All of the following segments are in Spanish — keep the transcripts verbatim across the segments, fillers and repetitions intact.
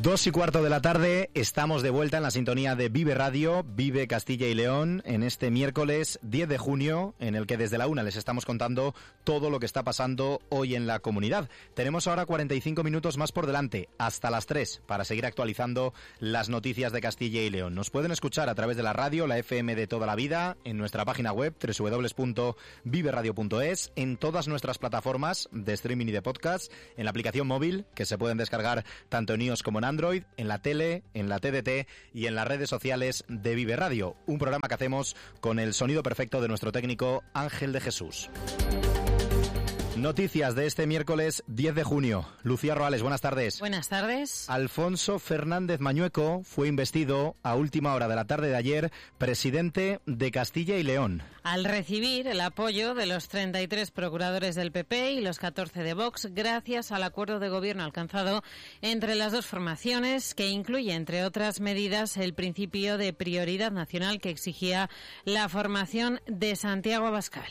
Dos y cuarto de la tarde, estamos de vuelta en la sintonía de Vive Radio, Vive Castilla y León, en este miércoles diez de junio, en el que desde la una les estamos contando todo lo que está pasando hoy en la comunidad. Tenemos ahora cuarenta y cinco minutos más por delante, hasta las tres, para seguir actualizando las noticias de Castilla y León. Nos pueden escuchar a través de la radio, la F M de toda la vida, en nuestra página web, doble u doble u doble u punto vive radio punto es, en todas nuestras plataformas de streaming y de podcast, en la aplicación móvil, que se pueden descargar tanto en iOS como en Android, en la tele, en la T D T y en las redes sociales de Vive Radio, un programa que hacemos con el sonido perfecto de nuestro técnico Ángel de Jesús. Noticias de este miércoles diez de junio. Lucía Roales, buenas tardes. Buenas tardes. Alfonso Fernández Mañueco fue investido a última hora de la tarde de ayer presidente de Castilla y León. Al recibir el apoyo de los treinta y tres procuradores del P P y los catorce de Vox, gracias al acuerdo de gobierno alcanzado entre las dos formaciones, que incluye, entre otras medidas, el principio de prioridad nacional que exigía la formación de Santiago Abascal.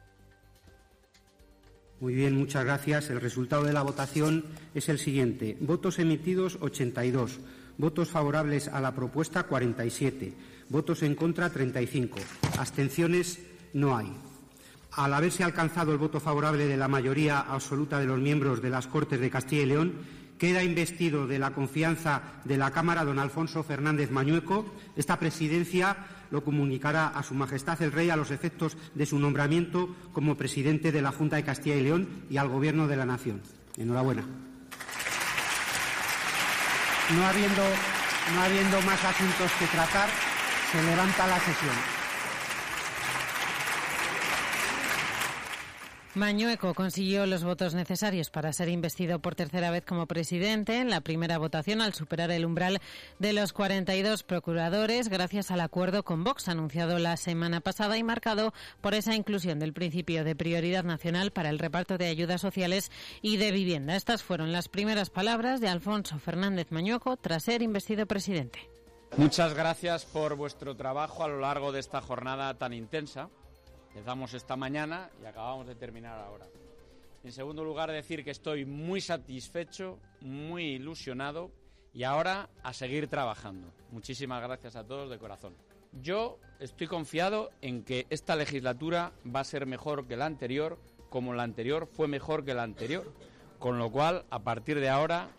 Muy bien, muchas gracias. El resultado de la votación es el siguiente. Votos emitidos ochenta y dos, votos favorables a la propuesta cuarenta y siete, votos en contra treinta y cinco, abstenciones no hay. Al haberse alcanzado el voto favorable de la mayoría absoluta de los miembros de las Cortes de Castilla y León, queda investido de la confianza de la Cámara don Alfonso Fernández Mañueco. Esta presidencia lo comunicará a Su Majestad el Rey a los efectos de su nombramiento como presidente de la Junta de Castilla y León y al Gobierno de la Nación. Enhorabuena. No habiendo, no habiendo más asuntos que tratar, se levanta la sesión. Mañueco consiguió los votos necesarios para ser investido por tercera vez como presidente en la primera votación al superar el umbral de los cuarenta y dos procuradores gracias al acuerdo con Vox anunciado la semana pasada y marcado por esa inclusión del principio de prioridad nacional para el reparto de ayudas sociales y de vivienda. Estas fueron las primeras palabras de Alfonso Fernández Mañueco tras ser investido presidente. Muchas gracias por vuestro trabajo a lo largo de esta jornada tan intensa. Empezamos esta mañana y acabamos de terminar ahora. En segundo lugar, decir que estoy muy satisfecho, muy ilusionado y ahora a seguir trabajando. Muchísimas gracias a todos de corazón. Yo estoy confiado en que esta legislatura va a ser mejor que la anterior, como la anterior fue mejor que la anterior. Con lo cual, a partir de ahora,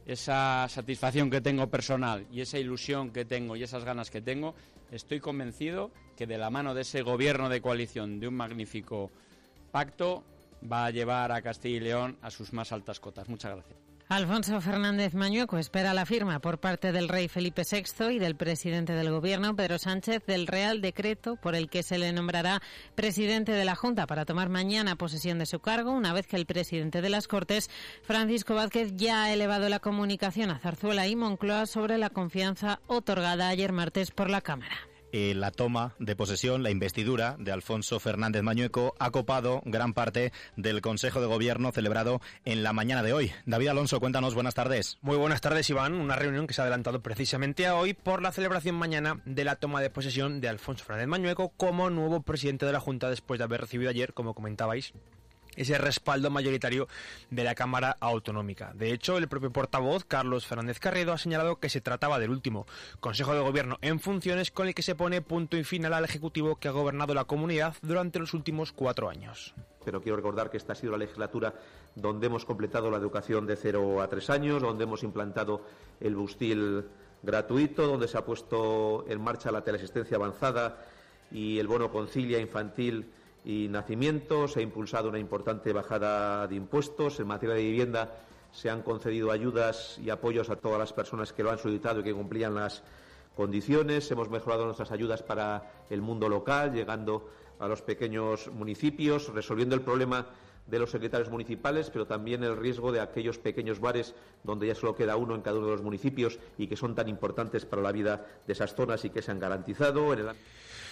esa satisfacción que tengo personal y esa ilusión que tengo y esas ganas que tengo, estoy convencido que de la mano de ese gobierno de coalición, de un magnífico pacto, va a llevar a Castilla y León a sus más altas cotas. Muchas gracias. Alfonso Fernández Mañueco espera la firma por parte del rey Felipe sexto y del presidente del Gobierno, Pedro Sánchez, del Real Decreto por el que se le nombrará presidente de la Junta para tomar mañana posesión de su cargo, una vez que el presidente de las Cortes, Francisco Vázquez, ya ha elevado la comunicación a Zarzuela y Moncloa sobre la confianza otorgada ayer martes por la Cámara. Eh, la toma de posesión, la investidura de Alfonso Fernández Mañueco ha copado gran parte del Consejo de Gobierno celebrado en la mañana de hoy. David Alonso, cuéntanos, buenas tardes. Muy buenas tardes, Iván. Una reunión que se ha adelantado precisamente a hoy por la celebración mañana de la toma de posesión de Alfonso Fernández Mañueco como nuevo presidente de la Junta después de haber recibido ayer, como comentabais, ese respaldo mayoritario de la Cámara Autonómica. De hecho, el propio portavoz, Carlos Fernández Carriedo, ha señalado que se trataba del último Consejo de Gobierno en funciones con el que se pone punto y final al Ejecutivo que ha gobernado la comunidad durante los últimos cuatro años. Pero quiero recordar que esta ha sido la legislatura donde hemos completado la educación de cero a tres años, donde hemos implantado el bustil gratuito, donde se ha puesto en marcha la teleasistencia avanzada y el bono concilia infantil y nacimiento. Se ha impulsado una importante bajada de impuestos. En materia de vivienda se han concedido ayudas y apoyos a todas las personas que lo han solicitado y que cumplían las condiciones. Hemos mejorado nuestras ayudas para el mundo local, llegando a los pequeños municipios, resolviendo el problema de los secretarios municipales, pero también el riesgo de aquellos pequeños bares donde ya solo queda uno en cada uno de los municipios y que son tan importantes para la vida de esas zonas y que se han garantizado. En el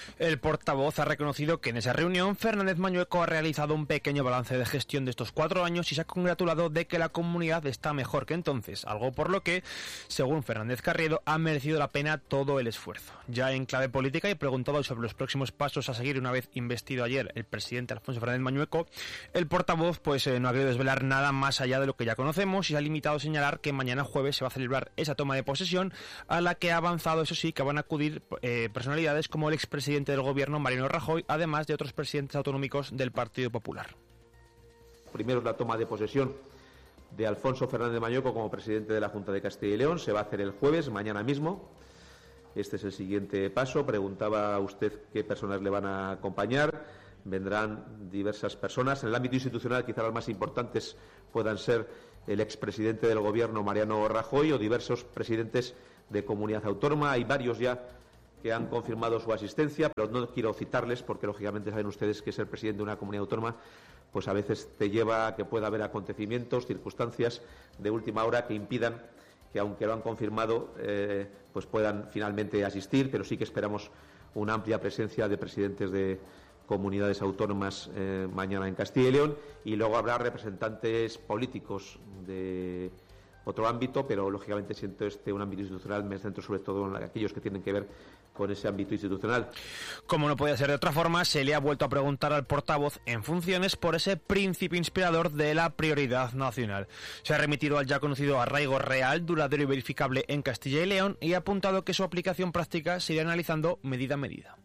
El portavoz ha reconocido que en esa reunión Fernández Mañueco ha realizado un pequeño balance de gestión de estos cuatro años y se ha congratulado de que la comunidad está mejor que entonces, algo por lo que, según Fernández Carriedo, ha merecido la pena todo el esfuerzo. Ya en clave política y preguntado sobre los próximos pasos a seguir una vez investido ayer el presidente Alfonso Fernández Mañueco, el portavoz pues eh, no ha querido desvelar nada más allá de lo que ya conocemos y se ha limitado a señalar que mañana jueves se va a celebrar esa toma de posesión a la que ha avanzado, eso sí, que van a acudir eh, personalidades como el expresidente del gobierno Mariano Rajoy, además de otros presidentes autonómicos del Partido Popular. Primero es la toma de posesión de Alfonso Fernández Mañueco como presidente de la Junta de Castilla y León. Se va a hacer el jueves, mañana mismo. Este es el siguiente paso. Preguntaba usted qué personas le van a acompañar. Vendrán diversas personas. En el ámbito institucional, quizá las más importantes puedan ser el expresidente del gobierno Mariano Rajoy o diversos presidentes de comunidad autónoma. Hay varios ya que han confirmado su asistencia, pero no quiero citarles porque, lógicamente, saben ustedes que ser presidente de una comunidad autónoma pues a veces te lleva a que pueda haber acontecimientos, circunstancias de última hora que impidan que, aunque lo han confirmado, eh, pues puedan finalmente asistir, pero sí que esperamos una amplia presencia de presidentes de comunidades autónomas eh, mañana en Castilla y León, y luego habrá representantes políticos de otro ámbito, pero lógicamente siento este un ámbito institucional, me centro sobre todo en aquellos que tienen que ver con ese ámbito institucional. Como no podía ser de otra forma, se le ha vuelto a preguntar al portavoz en funciones por ese principio inspirador de la prioridad nacional. Se ha remitido al ya conocido arraigo real, duradero y verificable en Castilla y León y ha apuntado que su aplicación práctica se irá analizando medida a medida.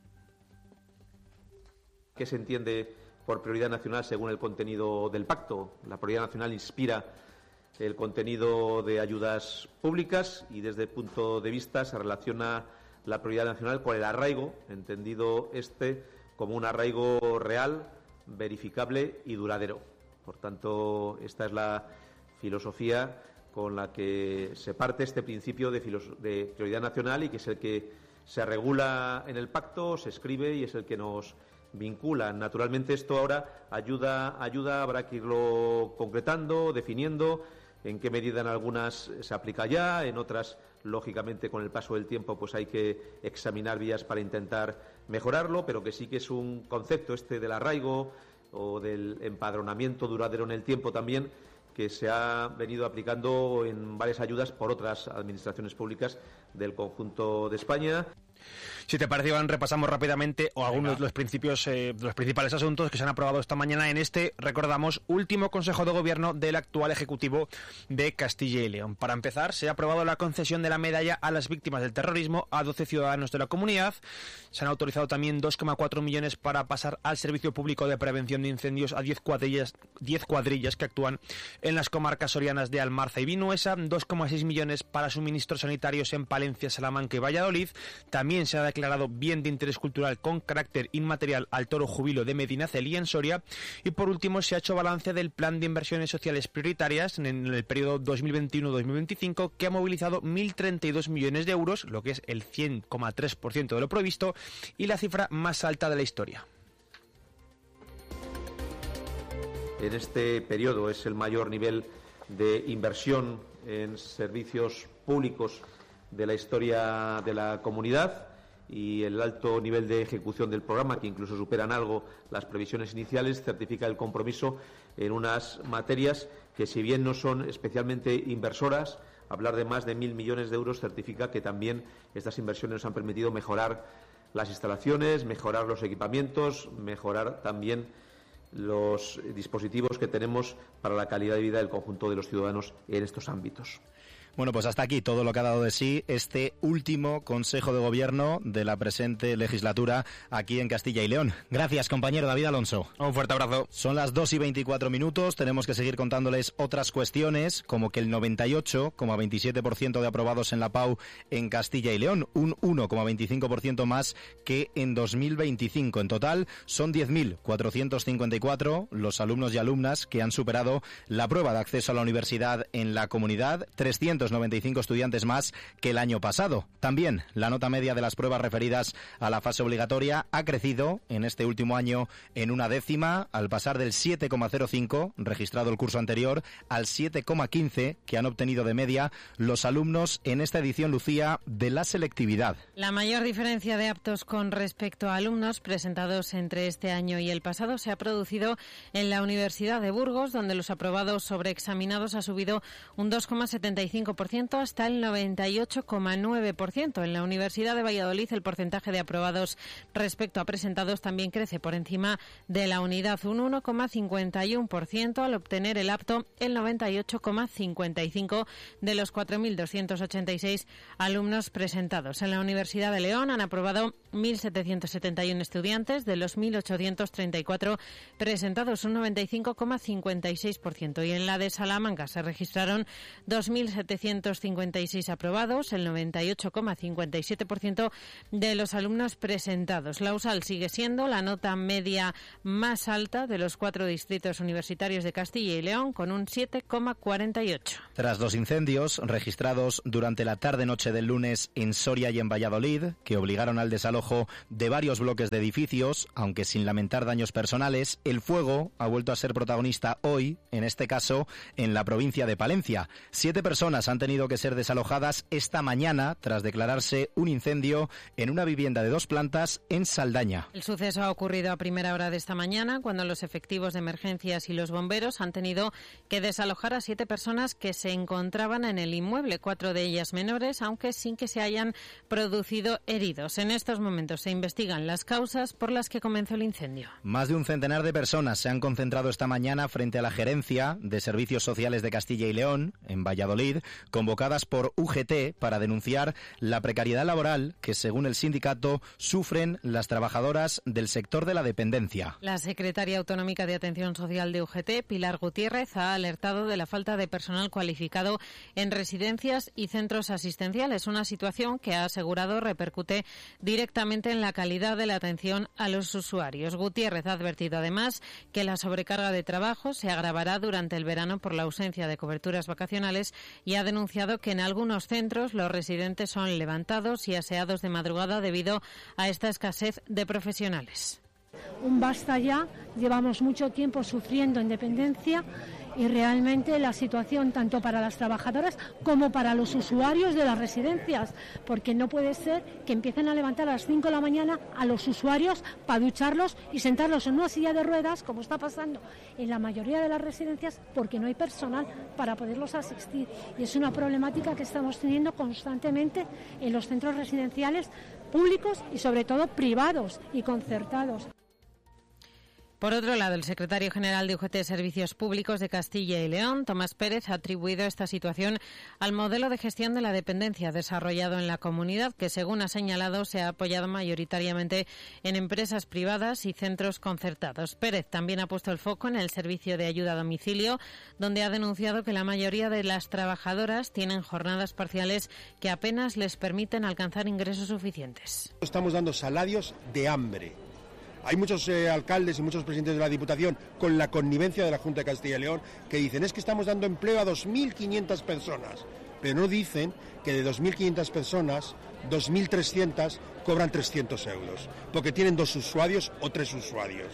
¿Qué se entiende por prioridad nacional según el contenido del pacto? La prioridad nacional inspira el contenido de ayudas públicas y desde el punto de vista se relaciona la prioridad nacional con el arraigo, entendido este como un arraigo real, verificable y duradero. Por tanto, esta es la filosofía con la que se parte este principio de, de prioridad nacional y que es el que se regula en el pacto, se escribe y es el que nos vincula. Naturalmente, esto ahora ayuda, ayuda habrá que irlo concretando, definiendo en qué medida en algunas se aplica ya, en otras, lógicamente, con el paso del tiempo, pues hay que examinar vías para intentar mejorarlo, pero que sí que es un concepto este del arraigo o del empadronamiento duradero en el tiempo también, que se ha venido aplicando en varias ayudas por otras administraciones públicas del conjunto de España. Si te parece, Iván, repasamos rápidamente o algunos de los principios, eh, de los principales asuntos que se han aprobado esta mañana en este, recordamos, último Consejo de Gobierno del actual Ejecutivo de Castilla y León. Para empezar, se ha aprobado la concesión de la medalla a las víctimas del terrorismo a doce ciudadanos de la comunidad. Se han autorizado también dos coma cuatro millones para pasar al Servicio Público de Prevención de Incendios a diez cuadrillas, diez cuadrillas que actúan en las comarcas sorianas de Almarza y Vinuesa, dos coma seis millones para suministros sanitarios en Palencia, Salamanca y Valladolid. También se ha declarado bien de interés cultural con carácter inmaterial al Toro Jubilo de Medinaceli en Soria, y por último se ha hecho balance del Plan de Inversiones Sociales Prioritarias en el periodo dos mil veintiuno dos mil veinticinco, que ha movilizado mil treinta y dos millones de euros, lo que es el cien coma tres por ciento de lo previsto y la cifra más alta de la historia. En este periodo es el mayor nivel de inversión en servicios públicos de la historia de la comunidad y el alto nivel de ejecución del programa, que incluso superan algo las previsiones iniciales, certifica el compromiso en unas materias que, si bien no son especialmente inversoras, hablar de más de mil millones de euros certifica que también estas inversiones nos han permitido mejorar las instalaciones, mejorar los equipamientos, mejorar también los dispositivos que tenemos para la calidad de vida del conjunto de los ciudadanos en estos ámbitos. Bueno, pues hasta aquí todo lo que ha dado de sí este último Consejo de Gobierno de la presente legislatura aquí en Castilla y León. Gracias, compañero David Alonso. Un fuerte abrazo. Son las dos y veinticuatro minutos. Tenemos que seguir contándoles otras cuestiones, como que el noventa y ocho coma veintisiete por ciento de aprobados en la P A U en Castilla y León, un uno coma veinticinco por ciento más que en dos mil veinticinco. En total, son diez mil cuatrocientos cincuenta y cuatro los alumnos y alumnas que han superado la prueba de acceso a la universidad en la comunidad, trescientos trescientos noventa y cinco estudiantes más que el año pasado. También la nota media de las pruebas referidas a la fase obligatoria ha crecido en este último año en una décima, al pasar del siete coma cero cinco, registrado el curso anterior, al siete coma quince que han obtenido de media los alumnos en esta edición, Lucía, de la selectividad. La mayor diferencia de aptos con respecto a alumnos presentados entre este año y el pasado se ha producido en la Universidad de Burgos, donde los aprobados sobre examinados ha subido un dos coma setenta y cinco por ciento hasta el noventa y ocho coma nueve por ciento. En la Universidad de Valladolid el porcentaje de aprobados respecto a presentados también crece por encima de la unidad, un uno coma cincuenta y uno por ciento, al obtener el apto el noventa y ocho coma cincuenta y cinco por ciento de los cuatro mil doscientos ochenta y seis alumnos presentados. En la Universidad de León han aprobado mil setecientos setenta y uno estudiantes de los mil ochocientos treinta y cuatro presentados, un noventa y cinco coma cincuenta y seis por ciento. Y en la de Salamanca se registraron dos mil setecientos cincuenta y seis aprobados, el noventa y ocho coma cincuenta y siete por ciento de los alumnos presentados. La U S A L sigue siendo la nota media más alta de los cuatro distritos universitarios de Castilla y León, con un siete coma cuarenta y ocho. Tras los incendios registrados durante la tarde-noche del lunes en Soria y en Valladolid, que obligaron al desalojo de varios bloques de edificios, aunque sin lamentar daños personales, el fuego ha vuelto a ser protagonista hoy, en este caso, en la provincia de Palencia. Siete personas han tenido que ser desalojadas esta mañana tras declararse un incendio en una vivienda de dos plantas en Saldaña. El suceso ha ocurrido a primera hora de esta mañana, cuando los efectivos de emergencias y los bomberos han tenido que desalojar a siete personas que se encontraban en el inmueble, cuatro de ellas menores, aunque sin que se hayan producido heridos. En estos momentos se investigan las causas por las que comenzó el incendio. Más de un centenar de personas se han concentrado esta mañana frente a la Gerencia de Servicios Sociales de Castilla y León, en Valladolid, convocadas por U G T para denunciar la precariedad laboral que, según el sindicato, sufren las trabajadoras del sector de la dependencia. La secretaria autonómica de Atención Social de U G T, Pilar Gutiérrez, ha alertado de la falta de personal cualificado en residencias y centros asistenciales, una situación que ha asegurado repercute directamente en la calidad de la atención a los usuarios. Gutiérrez ha advertido además que la sobrecarga de trabajo se agravará durante el verano por la ausencia de coberturas vacacionales y ha denunciado que en algunos centros los residentes son levantados y aseados de madrugada debido a esta escasez de profesionales. Un basta ya, llevamos mucho tiempo sufriendo en dependencia y realmente la situación tanto para las trabajadoras como para los usuarios de las residencias, porque no puede ser que empiecen a levantar a las cinco de la mañana a los usuarios para ducharlos y sentarlos en una silla de ruedas, como está pasando en la mayoría de las residencias, porque no hay personal para poderlos asistir. Y es una problemática que estamos teniendo constantemente en los centros residenciales públicos y sobre todo privados y concertados. Por otro lado, el secretario general de U G T Servicios Públicos de Castilla y León, Tomás Pérez, ha atribuido esta situación al modelo de gestión de la dependencia desarrollado en la comunidad, que, según ha señalado, se ha apoyado mayoritariamente en empresas privadas y centros concertados. Pérez también ha puesto el foco en el servicio de ayuda a domicilio, donde ha denunciado que la mayoría de las trabajadoras tienen jornadas parciales que apenas les permiten alcanzar ingresos suficientes. Estamos dando salarios de hambre. Hay muchos eh, alcaldes y muchos presidentes de la Diputación, con la connivencia de la Junta de Castilla y León, que dicen es que estamos dando empleo a dos mil quinientas personas, pero no dicen que de dos mil quinientas personas, dos mil trescientas cobran trescientos euros, porque tienen dos usuarios o tres usuarios.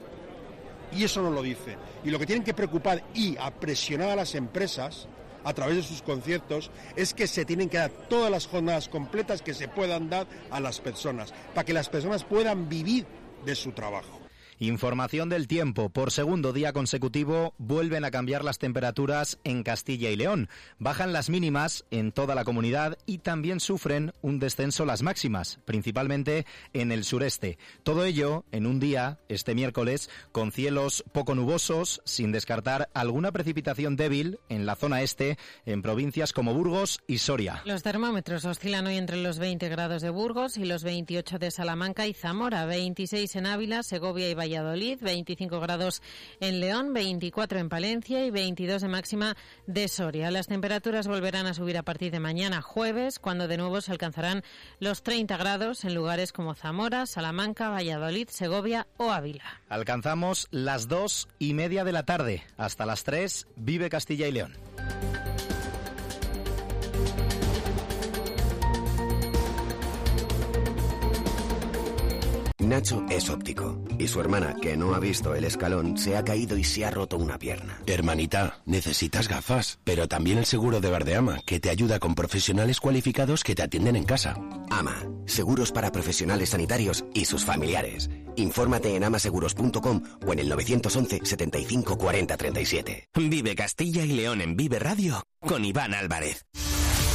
Y eso no lo dicen. Y lo que tienen que preocupar y a presionar a las empresas a través de sus conciertos es que se tienen que dar todas las jornadas completas que se puedan dar a las personas, para que las personas puedan vivir de su trabajo. Información del tiempo. Por segundo día consecutivo vuelven a cambiar las temperaturas en Castilla y León. Bajan las mínimas en toda la comunidad y también sufren un descenso las máximas, principalmente en el sureste. Todo ello en un día, este miércoles, con cielos poco nubosos, sin descartar alguna precipitación débil en la zona este, en provincias como Burgos y Soria. Los termómetros oscilan hoy entre los veinte grados de Burgos y los veintiocho de Salamanca y Zamora, veintiséis en Ávila, Segovia y Valladolid. Valladolid, veinticinco grados en León, veinticuatro en Palencia y veintidós de máxima de Soria. Las temperaturas volverán a subir a partir de mañana jueves, cuando de nuevo se alcanzarán los treinta grados en lugares como Zamora, Salamanca, Valladolid, Segovia o Ávila. Alcanzamos las dos y media de la tarde. Hasta las tres, vive Castilla y León. Nacho es óptico y su hermana, que no ha visto el escalón, se ha caído y se ha roto una pierna. Hermanita, necesitas gafas, pero también el seguro de Verdeama, que te ayuda con profesionales cualificados que te atienden en casa. AMA, seguros para profesionales sanitarios y sus familiares. Infórmate en amaseguros punto com o en el nueve once, setenta y cinco, cuarenta, treinta y siete. Vive Castilla y León en Vive Radio con Iván Álvarez.